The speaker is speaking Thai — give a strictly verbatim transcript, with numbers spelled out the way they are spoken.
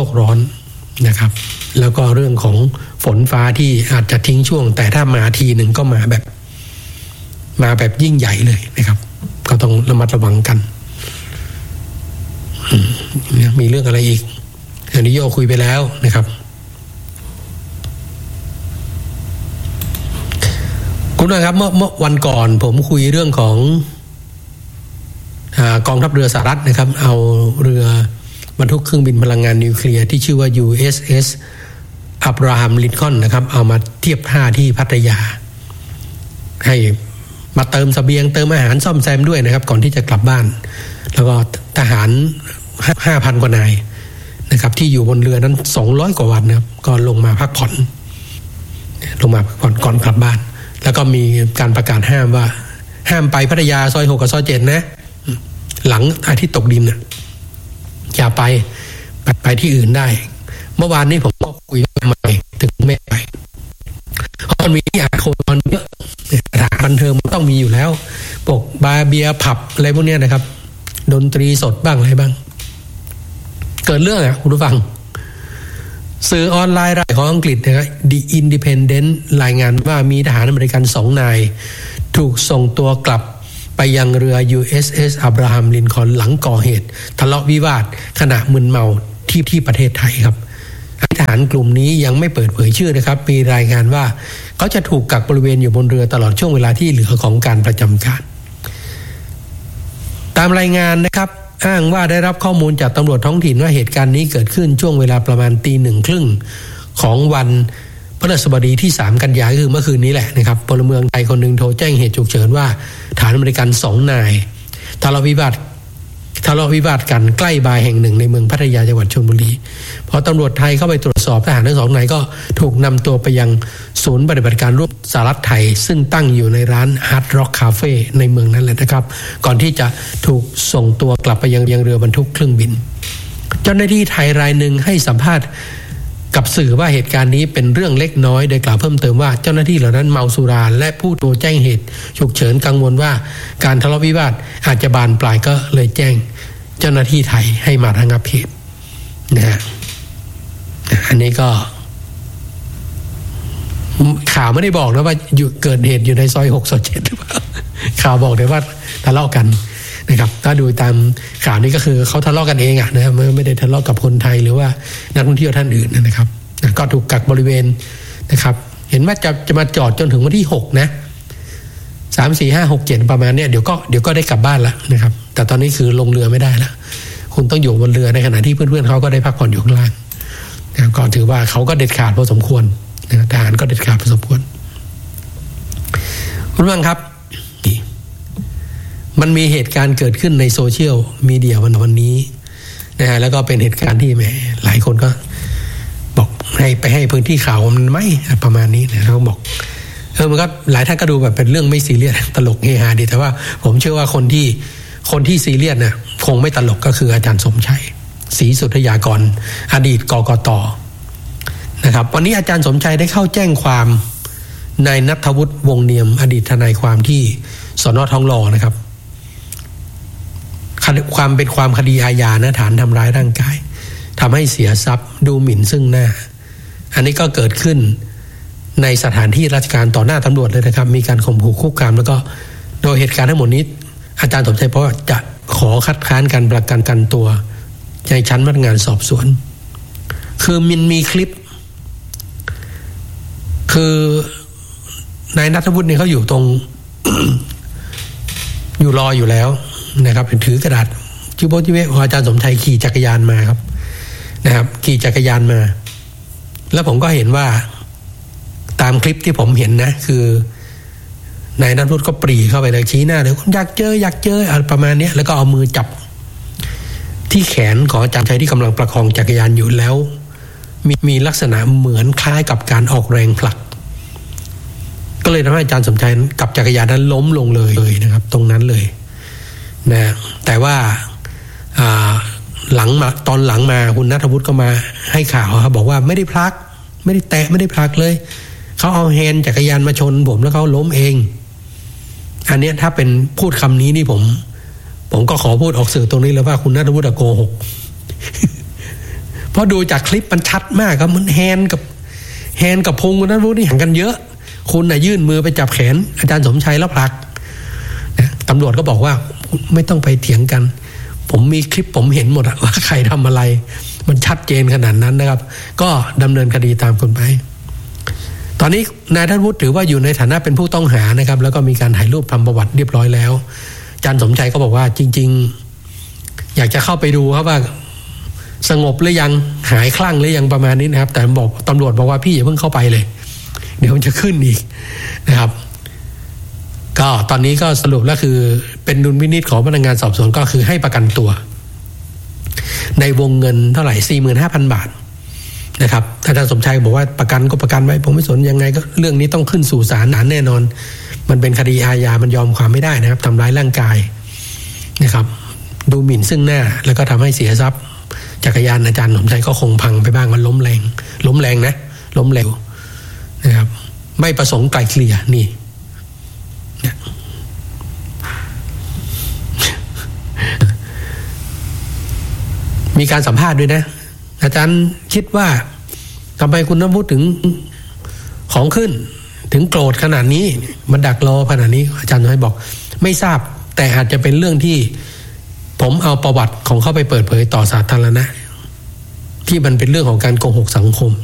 กร้อนนะครับแล้วก็เรื่องของฝนฟ้าที่อาจจะทิ้งช่วงแต่ถ้ามาทีหนึ่งก็มาแบบมาแบบยิ่งใหญ่เลยนะครับก็ต้องระมัดระวังกันมีเรื่องอะไรอีกอันนี้โยคุยไปแล้วนะครับคุณผู้ชมครับเมื่อเมื่อวันก่อนผมคุยเรื่องของกองทัพเรือสหรัฐนะครับเอาเรือบรรทุกเครื่องบินพลังงานนิวเคลียร์ที่ชื่อว่า ยู เอส เอส อับราฮัมลินคอล์นนะครับเอามาเทียบท่าที่พัทยาให้มาเติมเสบียงเติมอาหารซ่อมแซมด้วยนะครับก่อนที่จะกลับบ้านแล้วก็ทหาร ห้าพัน กว่านายนะครับที่อยู่บนเรือนั้นสองร้อยกว่าวันนะครับก็ลงมาพักผ่อนลงมาพักผ่อนก่อนกลับบ้านแล้วก็มีการประกาศห้ามว่าห้ามไปพัทยาซอยหกกับซอยเจ็ดนะหลังอาทิตย์ตกดินน่ะอย่าไปไปไปที่อื่นได้เมื่อวานนี้ผมก็คุยทำไมถึงไม่ไปเพราะมันมีที่อาโคมันเยอะสถานบันเทิงมันต้องมีอยู่แล้วพวกบาร์เบียร์ผับอะไรพวกนี้นะครับดนตรีสดบ้างอะไรบ้างเกิดเรื่องอ่ะคุณผู้ฟังสื่อออนไลน์รายของอังกฤษนะครับ The Independent รายงานว่ามีทหารอเมริกันสองนายถูกส่งตัวกลับไปยังเรือ ยู เอส เอส อับราฮัมลินคอล์นหลังก่อเหตุทะเลาะวิวาทขณะมึนเมาที่ที่ประเทศไทยครับทหารกลุ่มนี้ยังไม่เปิดเผยชื่อนะครับมีรายงานว่าเขาจะถูกกักบริเวณอยู่บนเรือตลอดช่วงเวลาที่เหลือของการประจำการตามรายงานนะครับอ้างว่าได้รับข้อมูลจากตำรวจท้องถิ่นว่าเหตุการณ์นี้เกิดขึ้นช่วงเวลาประมาณตีหนึ่งครึ่งของวันพฤหัสบดีที่สามกันยายนคือเมื่อคืนนี้แหละนะครับพลเมืองไทยคนหนึ่งโทรแจ้งเหตุฉุกเฉินว่าทหารอเมริกันสองนายทะเลาะวิวาททะเลาะวิวาทกันใกล้บาร์แห่งหนึ่งในเมืองพัทยาจังหวัดชลบุรีพอตำรวจไทยเข้าไปตรวจสอบทหารทั้งสองนายก็ถูกนำตัวไปยังศูนย์ปฏิบัติการร่วมสหรัฐไทยซึ่งตั้งอยู่ในร้าน Hard Rock Cafe ในเมืองนั้นแหละนะครับก่อนที่จะถูกส่งตัวกลับไปยังยังเรือบรรทุกเครื่องบินเจ้าหน้าที่ไทยรายหนึ่งให้สัมภาษณ์กับสื่อว่าเหตุการณ์นี้เป็นเรื่องเล็กน้อยโดยกล่าวเพิ่มเติมว่าเจ้าหน้าที่เหล่านั้นเมาสุราและผู้โทรแจ้งเหตุฉุกเฉินกังวลว่าการทะเลาะวิวาทอาจจะบานปลายก็เลยแจ้งเจ้าหน้าที่ไทยให้มาระงับเหตุนะฮะอันนี้ก็ข่าวไม่ได้บอกนะว่าอยู่เกิดเหตุอยู่ในซอยหกซอยเจ็ดหรือเปล่าข่าวบอกแต่ว่าทะเลาะกันนะครับถ้าดูตามข่าวนี้ก็คือเขาทะเลาะกันเองอ่ะนะไม่ไม่ได้ทะเลาะกับคนไทยหรือว่านักท่องเที่ยวท่านอื่นนะครับก็ถูกกักบริเวณนะครับเห็นว่าจะจะมาจอดจนถึงวันที่หกนะสามสี่ห้าหกเจ็ดประมาณเนี้ยเดี๋ยวก็เดี๋ยวก็ได้กลับบ้านแล้วนะครับแต่ตอนนี้คือลงเรือไม่ได้แล้วคุณต้องอยู่บนเรือในขณะที่เพื่อนๆเขาก็ได้พักผ่อนอยู่ข้างล่างนะก็ถือว่าเขาก็เด็ดขาดพอสมควรนะทหารก็เด็ดขาดพอสมควรคุณผู้ชมครับมันมีเหตุการณ์เกิดขึ้นในโซเชียลมีเดียวันวันนี้นะฮะแล้วก็เป็นเหตุการณ์ที่แหมหลายคนก็บอกให้ไปให้พื้นที่ข่าวมันไม่ประมาณนี้นะเขาบอกเออมันก็หลายท่านก็ดูแบบเป็นเรื่องไม่ซีเรียสตลกเฮฮาดีแต่ว่าผมเชื่อว่าคนที่คนที่ซีเรียสเนี่ยคงไม่ตลกก็คืออาจารย์สมชัยศรีสุทธยากรอดีตกกต.นะครับวันนี้อาจารย์สมชัยได้เข้าแจ้งความนายณัฐวุฒิวงเนียมอดีตทนายความที่สน.ทองหล่อนะครับความเป็นความคดีอาญานะฐานทำร้ายร่างกายทำให้เสียทรัพย์ดูหมิ่นซึ่งหน้าอันนี้ก็เกิดขึ้นในสถานที่ราชการต่อหน้าตำรวจเลยนะครับมีการข่มขู่คุกคามแล้วก็โดยเหตุการณ์ทั้งหมดนี้อาจารย์สมชัยเพราะจะขอคัดค้านการประกันกันตัวในชั้นพนักงานสอบสวนคือมันมีคลิปคือนายณัฐวุฒิเนี่ยเขาอยู่ตรง อยู่รออยู่แล้วนะครับถือกระดาษจิโบจิเวของอาจารย์สมชัยขี่จักรยานมาครับนะครับขี่จักรยานมาแล้วผมก็เห็นว่าตามคลิปที่ผมเห็นนะคือนายณัฐวุฒิก็ปรีเข้าไปเลยชี้หน้าเลยอยากเจออยากเจออะไรประมาณนี้แล้วก็เอามือจับที่แขนของอาจารย์ชัยที่กำลังประคองจักรยานอยู่แล้วมีมีลักษณะเหมือนคล้ายกับการออกแรงผลักก็เลยทำให้อาจารย์สมชัยกับจักรยานนั้นล้มลงเลยเลยนะครับตรงนั้นเลยนะแต่ว่าหลังมาตอนหลังมาคุณณัฐวุฒิก็มาให้ข่าวครับบอกว่าไม่ได้พลักไม่ได้แตะไม่ได้พลักเลยเขาเอาแฮนด์จักรยานมาชนผมแล้วเขาล้มเองอันนี้ถ้าเป็นพูดคำนี้นี่ผมผมก็ขอพูดออกสื่อตรงนี้เลยว่าคุณณัฐวุฒิโกหกเพราะดูจากคลิปมันชัดมากครับมันแฮนกับแฮนกับพงศ์นั้นรู้นี่ห่างกันเยอะคุณน่ะยื่นมือไปจับแขนอาจารย์สมชัยแล้วผลักนะตำรวจก็บอกว่าไม่ต้องไปเถียงกันผมมีคลิปผมเห็นหมดว่าใครทำอะไรมันชัดเจนขนาดนั้นนะครับก็ดำเนินคดีตามกฎหมายตอนนี้นายธนวุฒิถือว่าอยู่ในฐานะเป็นผู้ต้องหานะครับแล้วก็มีการถ่ายรูปทำประวัติเรียบร้อยแล้วอาจารย์สมชัยก็บอกว่าจริงๆอยากจะเข้าไปดูครับว่าสงบหรือยังหายคลั่งหรือยังประมาณนี้นะครับแต่บอกตำรวจบอกว่าพี่อย่าเพิ่งเข้าไปเลยเดี๋ยวมันจะขึ้นอีกนะครับก็ตอนนี้ก็สรุปแล้วคือเป็นดุลพินิจของพนักงานสอบสวนก็คือให้ประกันตัวในวงเงินเท่าไหร่ สี่หมื่นห้าพัน บาทนะครับอาจารย์สมชัยบอกว่าประกันก็ประกันไว้ผมไม่สนยังไงก็เรื่องนี้ต้องขึ้นสู่ศาลแน่นอนมันเป็นคดีอาญามันยอมความไม่ได้นะครับทำร้ายร่างกายนะครับดูหมิ่นซึ่งหน้าแล้วก็ทำให้เสียทรัพย์จักรยานอาจารย์สมชัยก็คงพังไปบ้างมันล้มแรงล้มแรงนะล้มเร็วนะครับไม่ประสงค์ไกลเกลี่ยนี่นะมีการสัมภาษณ์ด้วยนะอาจารย์คิดว่าทำไมคุณน้ำพูดถึงของขึ้นถึงโกรธขนาดนี้มันดักรอขนาดนี้อาจารย์น้อยบอกไม่ทราบแต่อาจจะเป็นเรื่องที่ผมเอาประวัติของเขาไปเปิดเผยต่อสาธารณะที่มันเป็นเรื่องของการโกหกสังคม